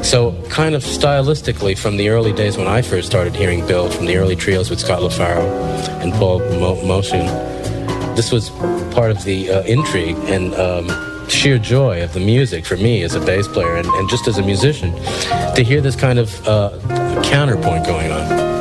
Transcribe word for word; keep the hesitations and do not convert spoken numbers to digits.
So kind of stylistically, from the early days when I first started hearing Bill, from the early trios with Scott LaFaro and Paul Mo- Motian, this was part of the uh, intrigue and um, sheer joy of the music for me as a bass player and, and just as a musician, to hear this kind of uh, counterpoint going on.